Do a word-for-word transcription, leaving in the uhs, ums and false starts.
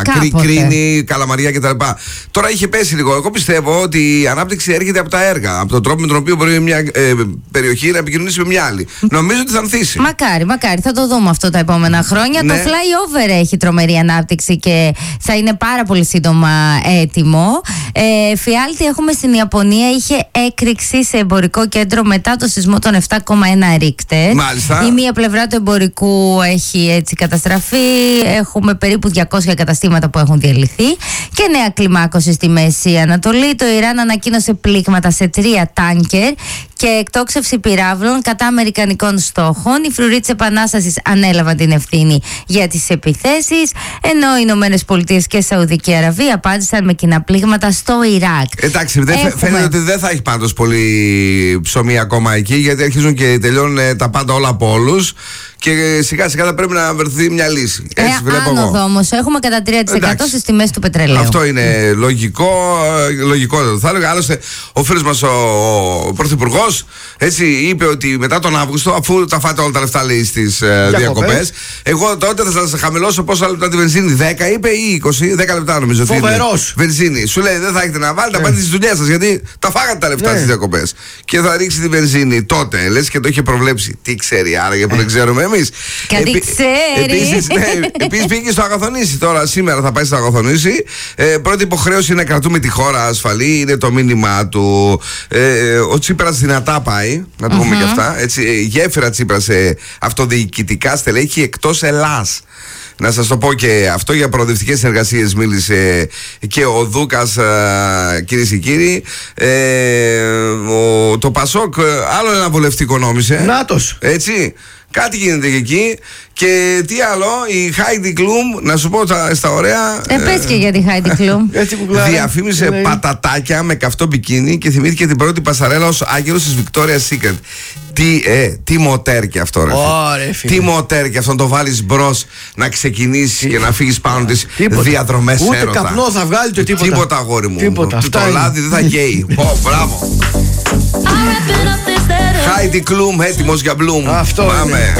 Κρίνη, Καλαμαριά κτλ. Τώρα είχε πέσει λίγο. Εγώ πιστεύω ότι η ανάπτυξη έρχεται από τα έργα. Από τον τρόπο με τον οποίο μπορεί μια ε, περιοχή να επικοινωνήσει με μια άλλη. Νομίζω ότι θα ανθίσει. Μακάρι, μακάρι. Θα το δούμε αυτό τα επόμενα χρόνια. Ναι. Το flyover έχει τρομερή ανάπτυξη και θα είναι πάρα πολύ σύντομα έτοιμο. Ε, Φιάλτη, έχουμε στην Ιαπωνία, είχε έκρηξη σε εμπορικό κέντρο μετά το σεισμό των επτά κόμμα ένα ρίκτερ. Μάλιστα. Η μία πλευρά του εμπορικού έχει έτσι καταστραφεί. Έχουμε περίπου διακόσια καταστήματα που έχουν διαλυθεί. Και νέα κλιμάκωση στη Μέση Ανατολή. Το Ιράν ανακοίνωσε πλήγματα σε τρία τάνκερ και εκτόξευση πυράβλων κατά αμερικανικών στόχων. Οι φρουροί της Επανάστασης ανέλαβαν την ευθύνη για τις επιθέσεις, ενώ οι Ηνωμένες Πολιτείες και Σαουδική Αραβία απάντησαν με κοινά πλήγματα στο Ιράκ. Εντάξει, Έχουμε... φαίνεται ότι δεν θα έχει πάντως πολύ ψωμί ακόμα εκεί, γιατί αρχίζουν και τελειώνουν τα πάντα όλα από όλους. Και σιγά σιγά θα πρέπει να βρεθεί μια λύση. Έτσι ε, βλέπω άνοδο εγώ. Όμως έχουμε κατά τρία τοις εκατό στις τιμές του πετρελαίου. Αυτό είναι λογικό, λογικό. Θα έλεγα άλλωστε ο φίλος μας ο, ο Πρωθυπουργός έτσι είπε ότι μετά τον Αύγουστο, αφού τα φάτε όλα τα λεφτά λέει στις ε, διακοπές, εγώ τότε θα σας χαμηλώσω πόσα λεπτά τη βενζίνη. δέκα είπε ή είκοσι, δέκα λεπτά νομίζω. Φοβερός. Βενζίνη. Σου λέει δεν θα έχετε να βάλετε, θα πάτε στις δουλειές σας γιατί τα φάγατε τα λεφτά στις διακοπές. Και θα ρίξει τη βενζίνη τότε. Λες και το είχε προβλέψει. Τι ξέρει άραγε που δεν ξέρουμε. Κάτι ξέρει. Επίσης, ναι, επίσης πήγε στο Αγαθονήσι. Τώρα σήμερα θα πάει στο Αγαθονήσι. ε, Πρώτη υποχρέωση είναι να κρατούμε τη χώρα ασφαλή. Είναι το μήνυμά του. ε, Ο Τσίπρας δυνατά πάει. Να το πούμε uh-huh. και αυτά έτσι, γέφυρα Τσίπρας σε αυτοδιοικητικά στελέχη εκτός Ελλάς. Να σας το πω και αυτό, για προοδευτικές συνεργασίες μίλησε και ο Δούκας, κυρίες και κύριοι. ε, ο, Το Πασόκ άλλο ένα βουλευτικό νόμισε. Νάτος. Έτσι. Κάτι γίνεται και εκεί. Και τι άλλο, η Heidi Klum, να σου πω τα, στα ωραία. Ε, πες και για τη Heidi Klum. Διαφήμισε ναι. πατατάκια με καυτό μπικίνι και θυμήθηκε την πρώτη πασαρέλα ως άγγελος της Victoria's Secret. Τι, ε, τι μοτέρ και αυτό ρε oh, φίλε. Τι μοτέρ και αυτό, να το βάλεις μπρος, να ξεκινήσεις και να φύγεις πάνω τις διαδρομές ούτε έρωτα. Ούτε καπνό θα βγάλει το τίποτα. Τίποτα αγόρι μου. Τίποτα. Το λάδι δεν θα καίει. Πω, μπράβο. Heidi Klum, έτοιμος για Bloom. Αυτό πάμε.